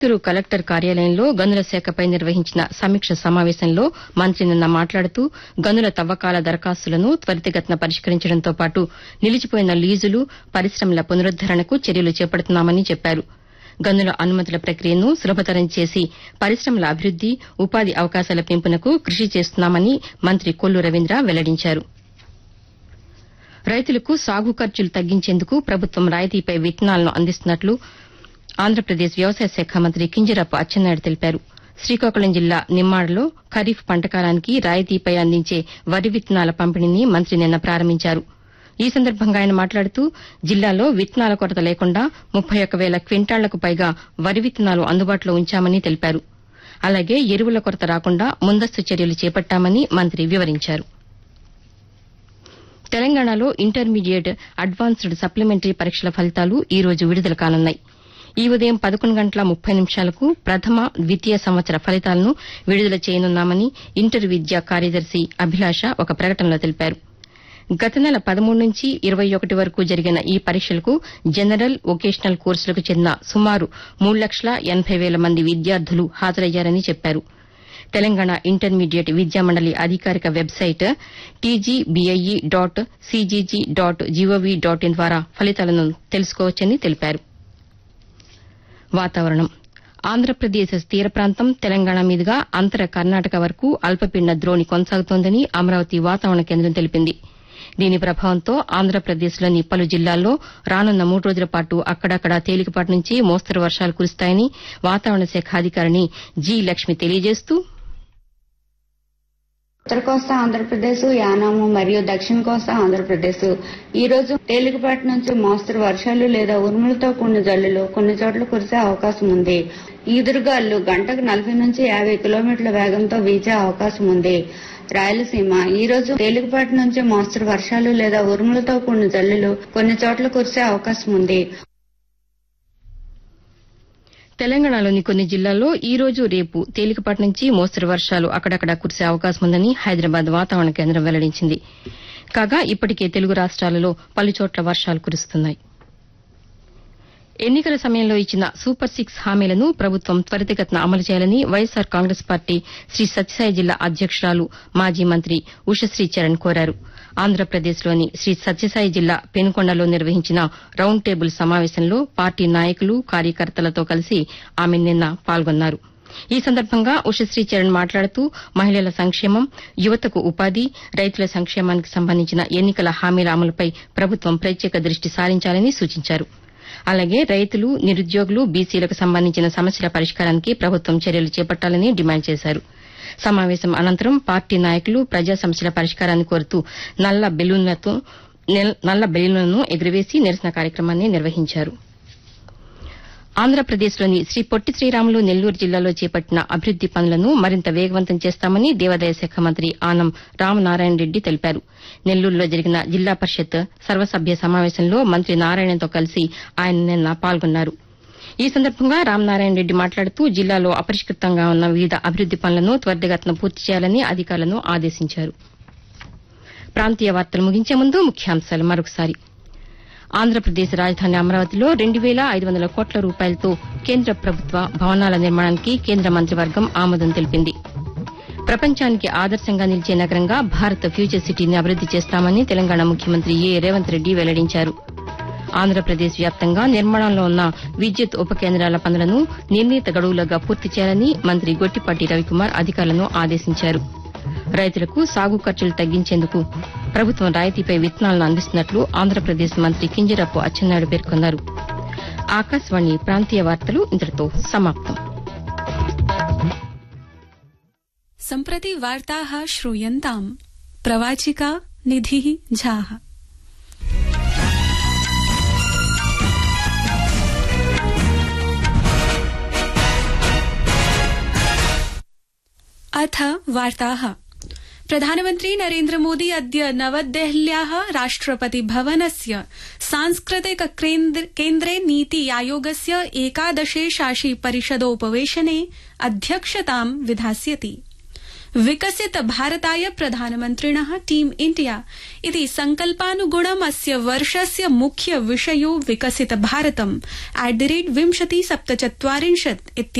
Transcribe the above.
Chittoor collector కార్యాలయంలో గనుల శాఖపై నిర్వహించిన సమీక్ష సమావేశంలో మంత్రి నిన్న మాట్లాడుతూ గనుల తవ్వకాల దరఖాస్తులను త్వరితగతిన పరిష్కరించడంతో పాటు నిలిచిపోయిన లీజులు పరిశ్రమల పునరుద్దరణకు చర్యలు చేపడుతున్నామని చెప్పారు. గనుల అనుమతుల ప్రక్రియను సులభతరం చేసి పరిశ్రమల అభివృద్ది, ఉపాధి అవకాశాల పెంపునకు కృషి చేస్తున్నామని మంత్రి కొల్లు రవీంద్ర వెల్లడించారు. రైతులకు సాగు ఖర్చులు తగ్గించేందుకు ప్రభుత్వం రాయితీపై విత్తనాలను అందిస్తున్నట్లు ఆంధ్రప్రదేశ్ వ్యవసాయ శాఖ మంత్రి కింజరాపు అచ్చెన్నాయుడు తెలిపారు. శ్రీకాకుళం జిల్లా నిమ్మాడలో ఖరీఫ్ పంటకాలానికి రాయితీపై అందించే వరి విత్తనాల పంపిణీని మంత్రి నిన్న ప్రారంభించారు. ఈ సందర్భంగా ఆయన మాట్లాడుతూ జిల్లాలో విత్తనాల కొరత లేకుండా 31,000 క్వింటాళ్లకు పైగా వరి విత్తనాలు అందుబాటులో ఉంచామని తెలిపారు. అలాగే ఎరువుల కొరత రాకుండా ముందస్తు చర్యలు చేపట్టామని మంత్రి వివరించారు. తెలంగాణలో ఇంటర్మీడియట్, అడ్వాన్స్డ్ సప్లిమెంటరీ పరీక్షల ఫలితాలు ఈ రోజు విడుదల కానున్నాయి. ఈ ఉదయం 11:30 ప్రథమ, ద్వితీయ సంవత్సర ఫలితాలను విడుదల చేయనున్నామని ఇంటర్ విద్యా కార్యదర్శి అభిలాష ఒక ప్రకటనలో తెలిపారు. గత నెల 13 నుంచి 21 వరకు జరిగిన ఈ పరీక్షలకు జనరల్, వొకేషనల్ కోర్సులకు చెందిన సుమారు 3,80,000 మంది విద్యార్థులు హాజరయ్యారని చెప్పారు. తెలంగాణ ఇంటర్మీడియట్ విద్యామండలి అధికారిక వెబ్సైట్ tgbi.cgg.gov.in ద్వారా ఫలితాలను తెలుసుకోవచ్చని తెలిపారు. వాతావరణం. ఆంధ్రప్రదేశ్ తీర ప్రాంతం, తెలంగాణ మీదుగా అంతర కర్ణాటక వరకు అల్పపీడన ద్రోణి కొనసాగుతోందని అమరావతి వాతావరణ కేంద్రం తెలిపింది. దీని ప్రభావంతో ఆంధ్రప్రదేశ్లోని పలు జిల్లాల్లో రానున్న 3 రోజుల పాటు అక్కడక్కడా తేలికపాటి నుంచి మోస్తరు వర్షాలు కురుస్తాయని వాతావరణ శాఖ అధికారిణి జి. లక్ష్మి తెలియజేస్తూ, ఉత్తర కోస్తా ఆంధ్రప్రదేశ్, యానాము మరియు దక్షిణ కోస్తా ఆంధ్రప్రదేశ్ ఈ రోజు తేలికపాటి నుంచి మోస్తరు వర్షాలు లేదా ఉరుములతో కూడిన జల్లులు కొన్ని చోట్ల కురిసే అవకాశం ఉంది. ఈదురుగాలు గంటకు 40 నుంచి 50 కిలోమీటర్ల వేగంతో వీచే అవకాశం ఉంది. రాయలసీమ ఈ రోజు తేలికపాటి నుంచి మోస్తరు వర్షాలు లేదా ఉరుములతో కూడిన జల్లులు కొన్ని చోట్ల కురిసే అవకాశం ఉంది. తెలంగాణలోని కొన్ని జిల్లాల్లో ఈ రోజు, రేపు తేలికపాటి నుంచి మోస్తరు వర్షాలు అక్కడక్కడా కురిసే అవకాశం ఉందని హైదరాబాద్ వాతావరణ కేంద్రం వెల్లడించింది. కాగా ఇప్పటికే తెలుగు రాష్ట్రాలలో పలుచోట్ల వర్షాలు కురుస్తున్నాయి. ఎన్నికల సమయంలో ఇచ్చిన సూపర్ 6 హామీలను ప్రభుత్వం త్వరితగతిన అమలు చేయాలని వైఎస్సార్ కాంగ్రెస్ పార్టీ శ్రీ సత్యసాయి జిల్లా అధ్యక్షురాలు, మాజీ మంత్రి ఉషశ్రీ చరణ్ కోరారు. ఆంధ్రప్రదేశ్లోని శ్రీ సత్యసాయి జిల్లా పెనుకొండలో నిర్వహించిన రౌండ్ టేబుల్ సమావేశంలో పార్టీ నాయకులు, కార్యకర్తలతో కలిసి ఆమె నిన్న పాల్గొన్నారు. ఈ సందర్భంగా ఉషశ్రీ చరణ్ మాట్లాడుతూ మహిళల సంక్షేమం, యువతకు ఉపాధి, రైతుల సంక్షేమానికి సంబంధించిన ఎన్నికల హామీల అమలుపై ప్రభుత్వం ప్రత్యేక దృష్టి సారించాలని సూచించారు. అలాగే రైతులు, నిరుద్యోగులు, బీసీలకు సంబంధించిన సమస్యల పరిష్కారానికి ప్రభుత్వం చర్యలు చేపట్టాలని డిమాండ్ చేశారు. సమావేశం అనంతరం పార్టీ నాయకులు ప్రజా సమస్యల పరిష్కారాన్ని కోరుతూ నల్ల బెలూన్లను ఎగురవేసి నిరసన కార్యక్రమాన్ని నిర్వహించారు. ఆంధ్రప్రదేశ్లోని శ్రీ పొట్టి శ్రీరాములు నెల్లూరు జిల్లాలో చేపట్టిన అభివృద్ది పనులను మరింత వేగవంతం చేస్తామని దేవాదాయ శాఖ మంత్రి ఆనం రామనారాయణ రెడ్డి తెలిపారు. నెల్లూరులో జరిగిన జిల్లా పరిషత్ సర్వసభ్య సమావేశంలో మంత్రి నారాయణతో కలిసి ఆయన నిన్న పాల్గొన్నారు. ఈ సందర్భంగా రామనారాయణ రెడ్డి మాట్లాడుతూ జిల్లాలో అపరిష్కృతంగా ఉన్న వివిధ అభివృద్ది పనులను త్వరితగతిన పూర్తి చేయాలని అధికారులను ఆదేశించారు. ప్రాంతీయ వార్తలు ముగించే ముందు ముఖ్యాంశాలు మరొకసారి. ఆంధ్రప్రదేశ్ రాజధాని అమరావతిలో 2,500 కోట్ల రూపాయలతో కేంద్ర ప్రభుత్వ భవనాల నిర్మాణానికి కేంద్ర మంత్రివర్గం ఆమోదం తెలిపింది. ప్రపంచానికి ఆదర్శంగా నిలిచే నగరంగా భారత్ ఫ్యూచర్ సిటీని అభివృద్ది చేస్తామని తెలంగాణ ముఖ్యమంత్రి ఏ. రేవంత్ రెడ్డి వెల్లడించారు. ఆంధ్రప్రదేశ్ వ్యాప్తంగా నిర్మాణంలో ఉన్న విద్యుత్ ఉప కేంద్రాల పనులను నిర్ణీత గడువులోగా పూర్తి చేయాలని మంత్రి గొట్టిపాటి రవికుమార్ అధికారులను ఆదేశించారు. రైతులకు సాగు ఖర్చులు తగ్గించేందుకు ప్రభుత్వం రాయితీపై విత్తనాలను అందిస్తున్నట్లు ఆంధ్రప్రదేశ్ మంత్రి కింజరాపు అచ్చెన్నాయుడు పేర్కొన్నారు. ఆకాశవాణి ప్రాంతీయ వార్తలు ఇంతటితో సమాప్తం. सम्प्रति वार्ताः श्रूयन्ताम् प्रवाचिका निधिः झाः। अथ वार्ताः। प्रधानमन्त्री नरेन्द्र मोदी अद्य नवदेहल्याः राष्ट्रपति भवनस्य सांस्कृतिक केन्द्रे नीति आयोगस्य 11 शासि परिषदोपवेशने अध्यक्षतां विधास्यति। विकसित भारताय प्रधानमन्त्रिणः टीम इंडिया इति संकल्पानुगुणम् अस्य वर्षस्य मुख्य विषयो विकसित भारतम् @2047